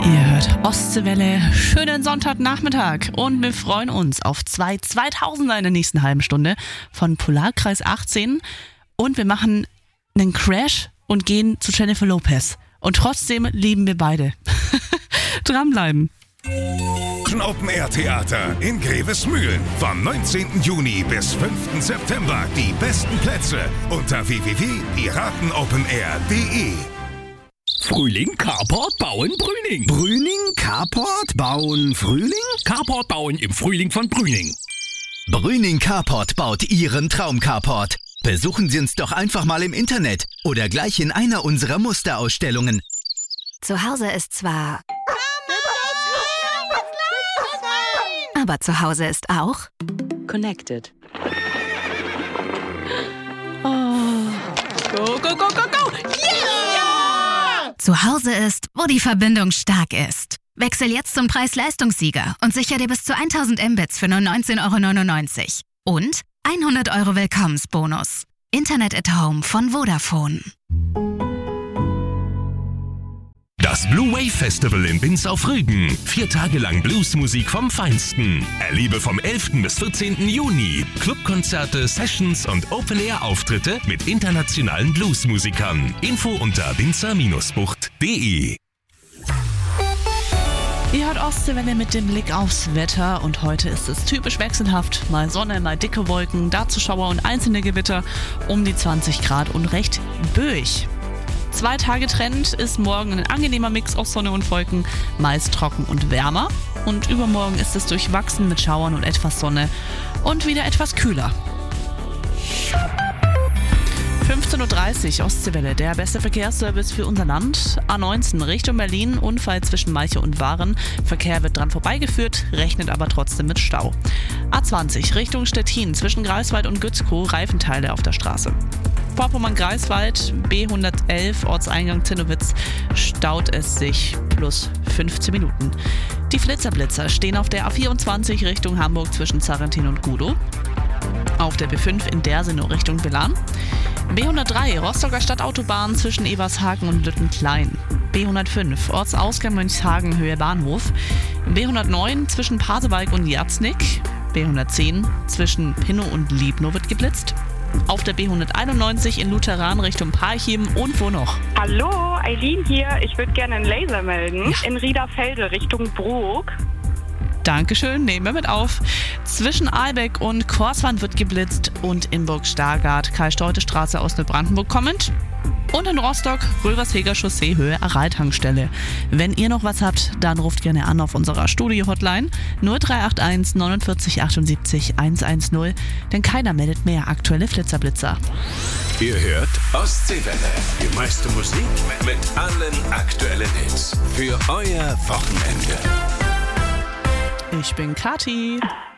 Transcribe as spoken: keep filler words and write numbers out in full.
Ihr hört Ostseewelle, schönen Sonntagnachmittag und wir freuen uns auf zwei zweitausender in der nächsten halben Stunde von Polarkreis achtzehn und wir machen einen Crash und gehen zu Jennifer Lopez und trotzdem lieben wir beide. Dranbleiben. Open-Air-Theater in Grevesmühlen. Vom neunzehnten Juni bis fünften September. Die besten Plätze unter w w w punkt piratenopenair punkt de. Frühling, Carport, Bauen, Brüning. Brüning, Carport, Bauen, Frühling? Carport bauen im Frühling von Brüning. Brüning Carport baut Ihren Traum-Carport. Besuchen Sie uns doch einfach mal im Internet oder gleich in einer unserer Musterausstellungen. Zu Hause ist zwar... Aber zu Hause ist auch... Connected. Oh. Go, go, go, go, go! Yeah! Zu Hause ist, wo die Verbindung stark ist. Wechsel jetzt zum Preis-Leistungssieger und sicher dir bis zu tausend Mbits für nur neunzehn Euro neunundneunzig. Und hundert Euro Willkommensbonus. Internet at Home von Vodafone. Das Blue Wave Festival in Binz auf Rügen. Vier Tage lang Bluesmusik vom Feinsten. Erlebe vom elften bis vierzehnten Juni Clubkonzerte, Sessions und Open-Air-Auftritte mit internationalen Bluesmusikern. Info unter binzer Bindestrich bucht punkt de. Ihr hört Ostseewelle mit dem Blick aufs Wetter und heute ist es typisch wechselhaft. Mal Sonne, mal dicke Wolken, dazu Schauer und einzelne Gewitter um die zwanzig Grad und recht böig. Zwei Tage Trend ist morgen ein angenehmer Mix aus Sonne und Wolken, meist trocken und wärmer. Und übermorgen ist es durchwachsen mit Schauern und etwas Sonne und wieder etwas kühler. fünfzehn Uhr dreißig Ostseewelle, der beste Verkehrsservice für unser Land. A neunzehn Richtung Berlin, Unfall zwischen Malchow und Waren. Verkehr wird dran vorbeigeführt, rechnet aber trotzdem mit Stau. A zwanzig Richtung Stettin, zwischen Greifswald und Gützkow, Reifenteile auf der Straße. Vorpommern-Greifswald, B hundertelf, Ortseingang Zinnowitz, staut es sich plus fünfzehn Minuten. Die Flitzerblitzer stehen auf der A vierundzwanzig Richtung Hamburg zwischen Zarrentin und Gudow. Auf der B fünf in Dersenow Richtung Belan. B hundertdrei Rostocker Stadtautobahn zwischen Ebershagen und Lüttenklein. B hundertfünf Ortsausgang Mönchshagen Höhe Bahnhof. B hundertneun zwischen Pasewalk und Jatznick. B hundertzehn zwischen Pinnow und Liebnow wird geblitzt. Auf der B hunderteinundneunzig in Lutheran Richtung Parchim und wo noch? Hallo, Eileen hier. Ich würde gerne einen Laser melden. Ja. In Riederfelde Richtung Brok. Dankeschön, nehmen wir mit auf. Zwischen Ahlbeck und Korswand wird geblitzt und in Burg-Stargard, Karl-Steute-Straße aus Neubrandenburg kommend. Und in Rostock, Röversheger Chaussee, Höhe Araltankstelle. Wenn ihr noch was habt, dann ruft gerne an auf unserer Studio-Hotline null drei acht eins neunundvierzig achtundsiebzig hundertzehn, denn keiner meldet mehr aktuelle Flitzerblitzer. Ihr hört Ostseewelle. Die meiste Musik mit allen aktuellen Hits. Für euer Wochenende. Ich bin Kathi.